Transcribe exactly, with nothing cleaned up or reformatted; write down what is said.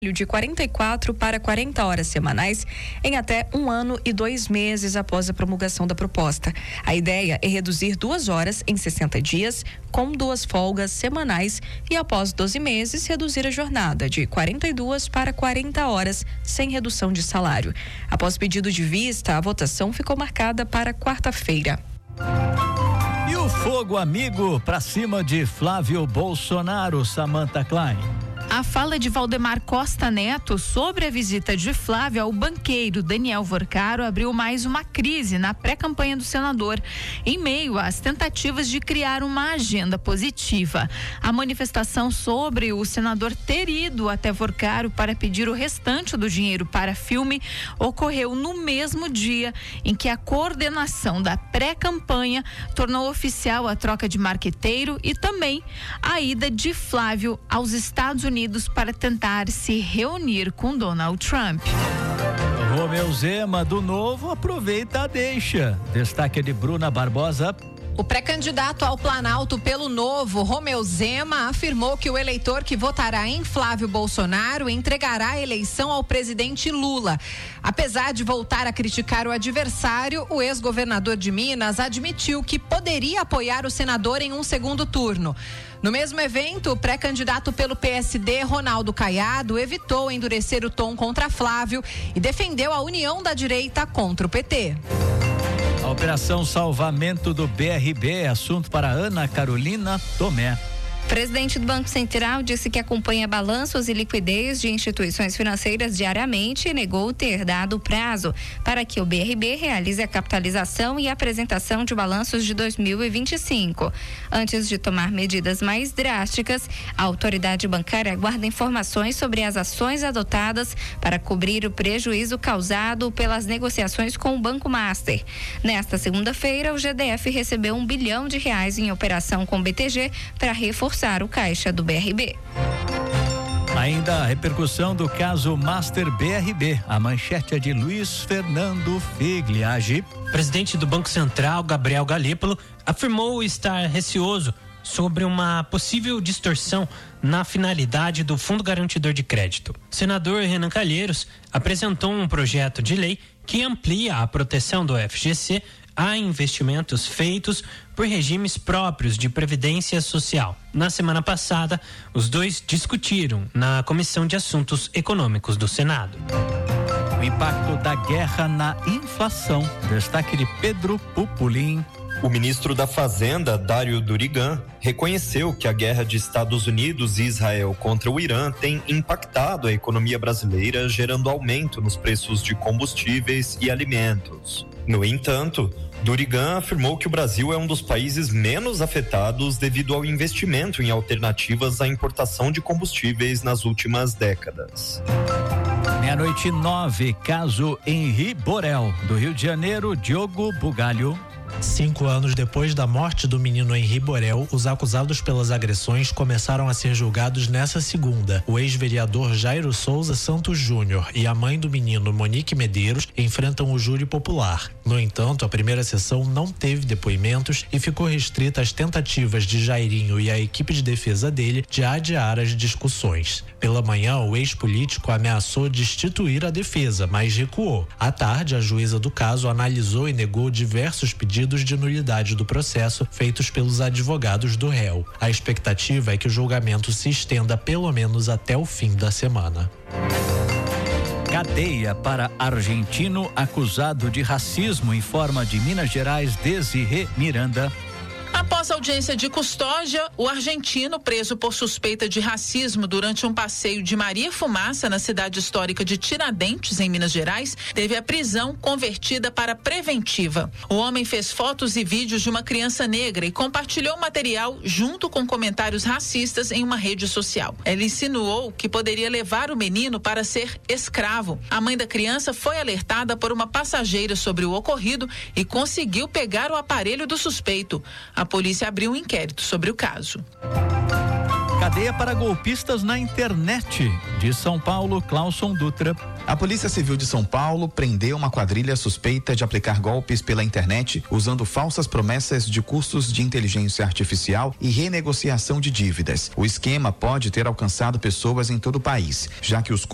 de quarenta e quatro para quarenta horas semanais em até um ano e dois meses após a promulgação da proposta. A ideia é reduzir duas horas em sessenta dias, com duas folgas semanais, e após doze meses reduzir a jornada de quarenta e duas para quarenta horas sem redução de salário. Após pedido de vista, a votação ficou marcada para quarta-feira. E o fogo amigo pra cima de Flávio Bolsonaro, Samantha Klein. A fala de Valdemar Costa Neto sobre a visita de Flávio ao banqueiro Daniel Vorcaro abriu mais uma crise na pré-campanha do senador, em meio às tentativas de criar uma agenda positiva. A manifestação sobre o senador ter ido até Vorcaro para pedir o restante do dinheiro para filme ocorreu no mesmo dia em que a coordenação da pré-campanha tornou oficial a troca de marqueteiro e também a ida de Flávio aos Estados Unidos para tentar se reunir com Donald Trump. Romeu Zema do Novo aproveita a deixa. Destaque de Bruna Barbosa. O pré-candidato ao Planalto pelo Novo, Romeu Zema, afirmou que o eleitor que votará em Flávio Bolsonaro entregará a eleição ao presidente Lula. Apesar de voltar a criticar o adversário, o ex-governador de Minas admitiu que poderia apoiar o senador em um segundo turno. No mesmo evento, o pré-candidato pelo P S D, Ronaldo Caiado, evitou endurecer o tom contra Flávio e defendeu a união da direita contra o P T. A Operação Salvamento do B R B é assunto para Ana Carolina Tomé. O presidente do Banco Central disse que acompanha balanços e liquidez de instituições financeiras diariamente e negou ter dado prazo para que o B R B realize a capitalização e apresentação de balanços de dois mil e vinte e cinco. Antes de tomar medidas mais drásticas, a autoridade bancária aguarda informações sobre as ações adotadas para cobrir o prejuízo causado pelas negociações com o Banco Master. Nesta segunda-feira, o G D F recebeu um bilhão de reais em operação com o B T G para reforçar o caixa do B R B. Ainda a repercussão do caso Master B R B. A manchete é de Luiz Fernando Figliagi. O presidente do Banco Central, Gabriel Galípolo, afirmou estar receoso sobre uma possível distorção na finalidade do Fundo Garantidor de Crédito. O senador Renan Calheiros apresentou um projeto de lei que amplia a proteção do F G C a investimentos feitos por regimes próprios de previdência social. Na semana passada, os dois discutiram na Comissão de Assuntos Econômicos do Senado. O impacto da guerra na inflação. Destaque de Pedro Pupolin. O ministro da Fazenda, Dário Durigan, reconheceu que a guerra de Estados Unidos e Israel contra o Irã tem impactado a economia brasileira, gerando aumento nos preços de combustíveis e alimentos. No entanto, Durigan afirmou que o Brasil é um dos países menos afetados devido ao investimento em alternativas à importação de combustíveis nas últimas décadas. Meia-noite e nove, caso Henri Borel, do Rio de Janeiro, Diogo Bugalho. Cinco anos depois da morte do menino Henri Borel, os acusados pelas agressões começaram a ser julgados nessa segunda. O ex-vereador Jairo Souza Santos Júnior e a mãe do menino, Monique Medeiros, enfrentam o júri popular. No entanto, a primeira sessão não teve depoimentos e ficou restrita às tentativas de Jairinho e a equipe de defesa dele de adiar as discussões. Pela manhã, o ex-político ameaçou destituir a defesa, mas recuou. À tarde, a juíza do caso analisou e negou diversos pedidos de nulidade do processo feitos pelos advogados do réu. A expectativa é que o julgamento se estenda pelo menos até o fim da semana. Cadeia para argentino acusado de racismo, informa de Minas Gerais, Desirê Miranda. Após audiência de custódia, o argentino, preso por suspeita de racismo durante um passeio de Maria Fumaça na cidade histórica de Tiradentes, em Minas Gerais, teve a prisão convertida para preventiva. O homem fez fotos e vídeos de uma criança negra e compartilhou o material junto com comentários racistas em uma rede social. Ele insinuou que poderia levar o menino para ser escravo. A mãe da criança foi alertada por uma passageira sobre o ocorrido e conseguiu pegar o aparelho do suspeito. A polícia abriu um inquérito sobre o caso. Cadeia para golpistas na internet. De São Paulo, Clauson Dutra. A Polícia Civil de São Paulo prendeu uma quadrilha suspeita de aplicar golpes pela internet usando falsas promessas de cursos de inteligência artificial e renegociação de dívidas. O esquema pode ter alcançado pessoas em todo o país, já que os